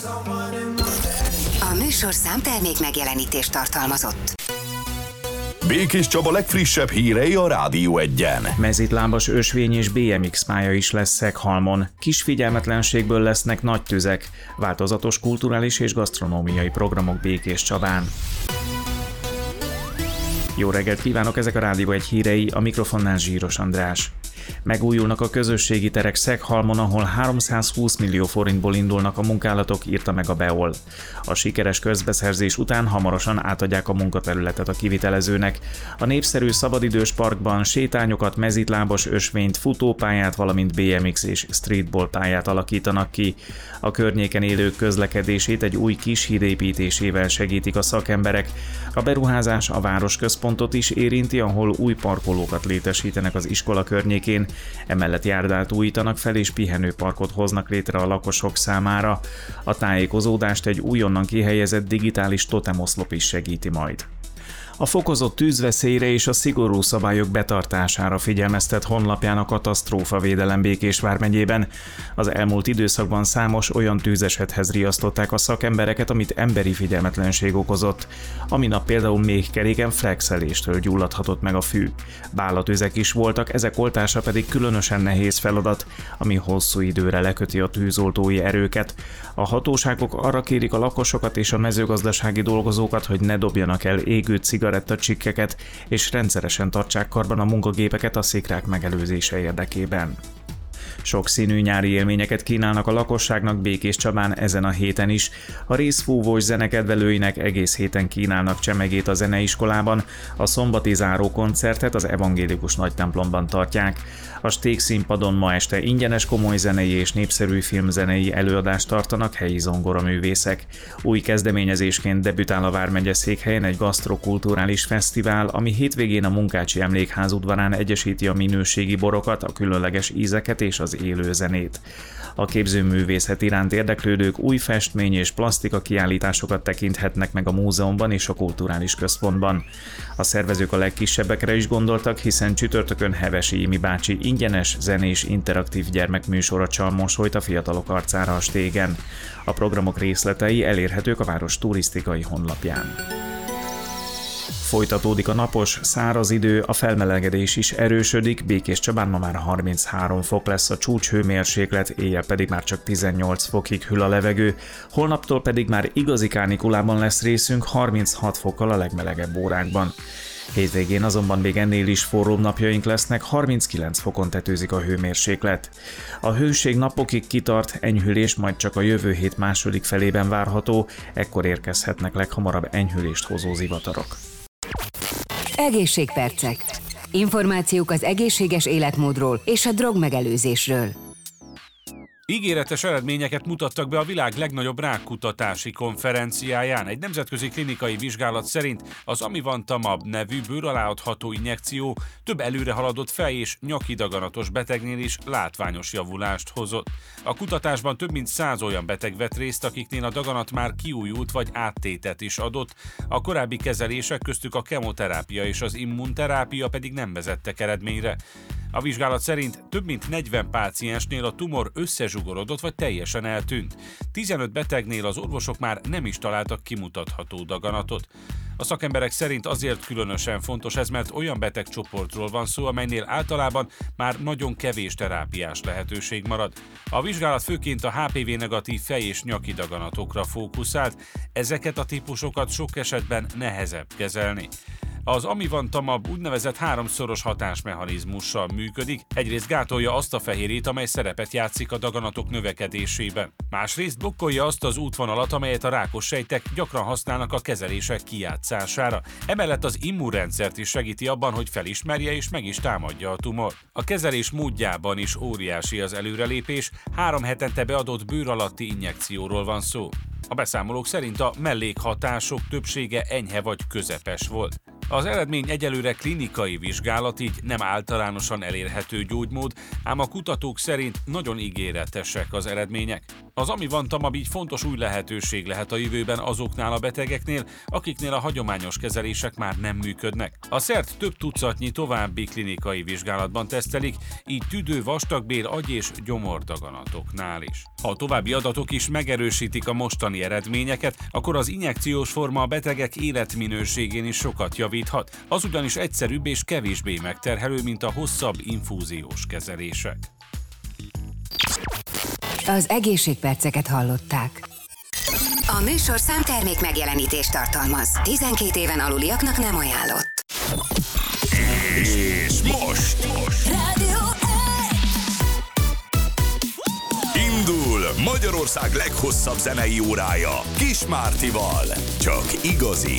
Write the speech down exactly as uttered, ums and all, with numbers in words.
A műsor számtermék megjelenítést tartalmazott. Békés Csaba legfrissebb hírei a Rádió Egyen. Mezitlábas ösvény és bé em iksz pálya is lesz Szeghalmon. Kis figyelmetlenségből lesznek nagy tüzek. Változatos kulturális és gasztronómiai programok Békés Csabán. Jó reggelt kívánok, ezek a Rádió Egy hírei, a mikrofonnál Zsíros András. Megújulnak a közösségi terek Szeghalmon, ahol háromszázhúsz millió forintból indulnak a munkálatok, írta meg a bé e o el. A sikeres közbeszerzés után hamarosan átadják a munkaterületet a kivitelezőnek. A népszerű szabadidős parkban sétányokat, mezitlábas ösvényt, futópályát, valamint bé em iksz és streetball pályát alakítanak ki. A környéken élők közlekedését egy új kishíd építésével segítik a szakemberek. A beruházás a városközpontot is érinti, ahol új parkolókat létesítenek az iskola környékén. Emellett járdát újítanak fel és pihenőparkot hoznak létre a lakosok számára. A tájékozódást egy újonnan kihelyezett digitális totemoszlop is segíti majd. A fokozott tűzveszélyre és a szigorú szabályok betartására figyelmeztet honlapján a katasztrófavédelem Békés vármegyében. Az elmúlt időszakban számos olyan tűzesethez riasztották a szakembereket, amit emberi figyelmetlenség okozott. Aminap például méhkeréken flexeléstől gyulladhatott meg a fű. Bálatüzek is voltak, ezek oltása pedig különösen nehéz feladat, ami hosszú időre leköti a tűzoltói erőket. A hatóságok arra kérik a lakosokat és a mezőgazdasági dolgozókat, hogy ne dobjanak el égő cigarettacsikkeket, és rendszeresen tartsák karban a munkagépeket a szikrák megelőzése érdekében. Sokszínű nyári élményeket kínálnak a lakosságnak Békés Csabán ezen a héten is. A részfúvós zenekedvelőinek egész héten kínálnak csemegét a zeneiskolában, a szombati záró koncertet az evangélikus nagytemplomban tartják. A Sték színpadon ma este ingyenes komoly zenei és népszerű filmzenei előadást tartanak helyi zongoraművészek. Új kezdeményezésként debütál a vármegye székhelyen egy gasztrokulturális fesztivál, ami hétvégén a Munkácsi Emlékház udvarán egyesíti a minőségi borokat, a különleges ízeket és az élő zenét. A képzőművészet iránt érdeklődők új festmény és plasztika kiállításokat tekinthetnek meg a múzeumban és a kulturális központban. A szervezők a legkisebbekre is gondoltak, hiszen csütörtökön Hevesi Imi bácsi ingyenes zenés interaktív gyermekműsora csal mosolyt a fiatalok arcára a Stégen. A programok részletei elérhetők a város turisztikai honlapján. Folytatódik a napos, száraz idő, a felmelegedés is erősödik, Békés Csabán ma már harminchárom fok lesz a csúcshőmérséklet, éjjel pedig már csak tizennyolc fokig hűl a levegő, holnaptól pedig már igazi kánikulában lesz részünk harminchat fokkal a legmelegebb órákban. Hétvégén azonban még ennél is forróbb napjaink lesznek, harminckilenc fokon tetőzik a hőmérséklet. A hőség napokig kitart, enyhülés majd csak a jövő hét második felében várható, ekkor érkezhetnek leghamarabb enyhülést hozó zivatarok. Egészségpercek. Információk az egészséges életmódról és a drogmegelőzésről. Ígéretes eredményeket mutattak be a világ legnagyobb rákkutatási konferenciáján. Egy nemzetközi klinikai vizsgálat szerint az amivantamab nevű bőr alá adható injekció több előrehaladott fej- és nyakidaganatos betegnél is látványos javulást hozott. A kutatásban több mint száz olyan beteg vett részt, akiknél a daganat már kiújult vagy áttétet is adott, a korábbi kezelések köztük a kemoterápia és az immunterápia pedig nem vezettek eredményre. A vizsgálat szerint több mint negyven páciensnél a tumor összezsugorodott vagy teljesen eltűnt. tizenöt betegnél az orvosok már nem is találtak kimutatható daganatot. A szakemberek szerint azért különösen fontos ez, mert olyan betegcsoportról van szó, amelynél általában már nagyon kevés terápiás lehetőség marad. A vizsgálat főként a há pé vé negatív fej- és nyaki daganatokra fókuszált, ezeket a típusokat sok esetben nehezebb kezelni. Az amivantamab úgynevezett háromszoros hatásmechanizmussal működik, egyrészt gátolja azt a fehérjét, amely szerepet játszik a daganatok növekedésében. Másrészt blokkolja azt az útvonalat, amelyet a rákos sejtek gyakran használnak a kezelések kijátszására. Emellett az immunrendszert is segíti abban, hogy felismerje és meg is támadja a tumor. A kezelés módjában is óriási az előrelépés, három hetente beadott bőr alatti injekcióról van szó. A beszámolók szerint a mellékhatások többsége enyhe vagy közepes volt. Az eredmény egyelőre klinikai vizsgálat, így nem általánosan elérhető gyógymód, ám a kutatók szerint nagyon ígéretesek az eredmények. Az amivantamab így fontos új lehetőség lehet a jövőben azoknál a betegeknél, akiknél a hagyományos kezelések már nem működnek. A szert több tucatnyi további klinikai vizsgálatban tesztelik, így tüdő, vastagbél, agy és gyomordaganatoknál is. Ha a további adatok is megerősítik a mostani eredményeket, akkor az injekciós forma a betegek életminőségén is sokat javíthat. Az ugyanis egyszerűbb és kevésbé megterhelő, mint a hosszabb infúziós kezelések. Az egészségperceket hallották. A műsorszám termék megjelenítést tartalmaz. tizenkét éven aluliaknak nem ajánlott. És most, most. Rádió Indul Magyarország leghosszabb zenei órája Kis Mártival. Csak igazi